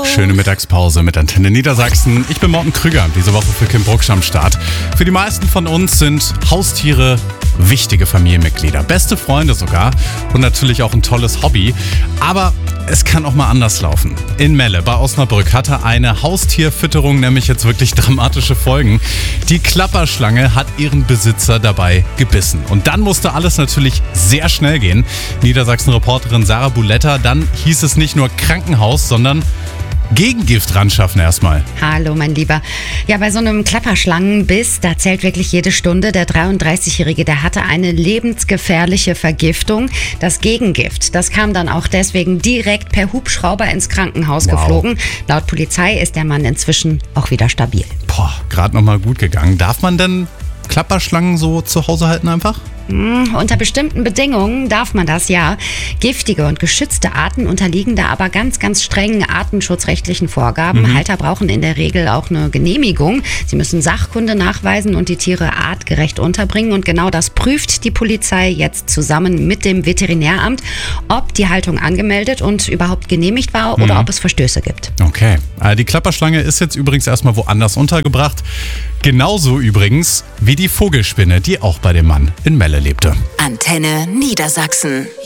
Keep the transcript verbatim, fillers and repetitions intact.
Schöne Mittagspause mit Antenne Niedersachsen. Ich bin Morten Krüger, diese Woche für Kim Brucksch am Start. Für die meisten von uns sind Haustiere wichtige Familienmitglieder, beste Freunde sogar und natürlich auch ein tolles Hobby. Aber es kann auch mal anders laufen. In Melle bei Osnabrück hatte eine Haustierfütterung nämlich jetzt wirklich dramatische Folgen. Die Klapperschlange hat ihren Besitzer dabei gebissen. Und dann musste alles natürlich sehr schnell gehen. Niedersachsen-Reporterin Sarah Buletta, dann hieß es nicht nur Krankenhaus, sondern Gegengift ran schaffen erstmal. Hallo, mein Lieber. Ja, bei so einem Klapperschlangenbiss, da zählt wirklich jede Stunde. Der dreiunddreißigjährige, der hatte eine lebensgefährliche Vergiftung. Das Gegengift, das kam dann auch deswegen direkt per Hubschrauber ins Krankenhaus Wow. geflogen. Laut Polizei ist der Mann inzwischen auch wieder stabil. Boah, gerade nochmal gut gegangen. Darf man denn Klapperschlangen so zu Hause halten einfach? Hm, unter bestimmten Bedingungen darf man das, ja. Giftige und geschützte Arten unterliegen da aber ganz, ganz strengen artenschutzrechtlichen Vorgaben. Mhm. Halter brauchen in der Regel auch eine Genehmigung. Sie müssen Sachkunde nachweisen und die Tiere artgerecht unterbringen. Und genau das prüft die Polizei jetzt zusammen mit dem Veterinäramt, ob die Haltung angemeldet und überhaupt genehmigt war oder Mhm. ob es Verstöße gibt. Okay, äh, die Klapperschlange ist jetzt übrigens erstmal woanders untergebracht. Genauso übrigens wie die Vogelspinne, die auch bei dem Mann in Melle lebte. Antenne Niedersachsen.